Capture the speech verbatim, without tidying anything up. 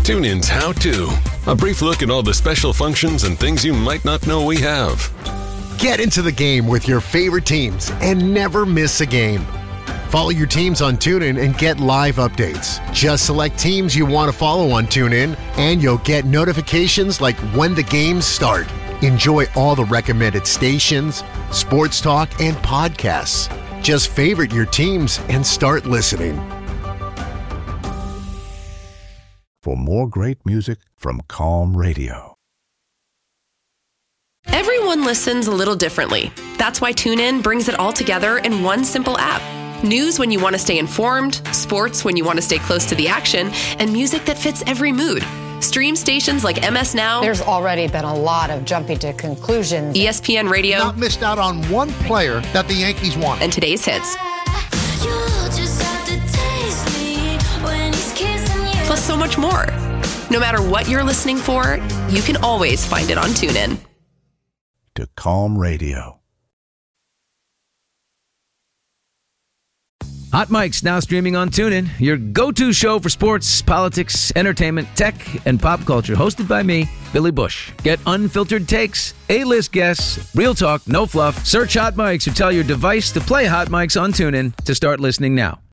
TuneIn's How To. A brief look at all the special functions and things you might not know we have. Get into the game with your favorite teams and never miss a game. Follow your teams on TuneIn and get live updates. Just select teams you want to follow on TuneIn, and you'll get notifications like when the games start. Enjoy all the recommended stations, sports talk, and podcasts. Just favorite your teams and start listening. For more great music from Calm Radio. Everyone listens a little differently. That's why TuneIn brings it all together in one simple app. News when you want to stay informed, sports when you want to stay close to the action, and music that fits every mood. Stream stations like M S Now. There's already been a lot of jumping to conclusions. E S P N Radio. Not missed out on one player that the Yankees want. And today's hits. Plus so much more. No matter what you're listening for, you can always find it on TuneIn. To Calm Radio. Hot Mic's now streaming on TuneIn, your go-to show for sports, politics, entertainment, tech, and pop culture. Hosted by me, Billy Bush. Get unfiltered takes, A-list guests, real talk, no fluff. Search Hot Mics or tell your device to play Hot Mics on TuneIn to start listening now.